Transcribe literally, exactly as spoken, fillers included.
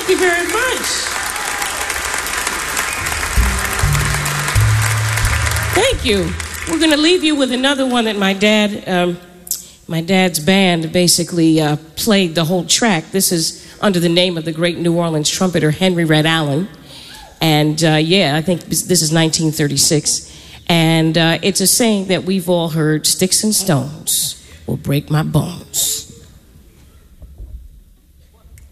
Thank you very much. Thank you. We're going to leave you with another one that my dad, um, my dad's band basically uh, played the whole track. This is under the name of the great New Orleans trumpeter Henry Red Allen. And uh, yeah, I think this is nineteen thirty-six. And uh, it's a saying that we've all heard, sticks and stones will break my bones,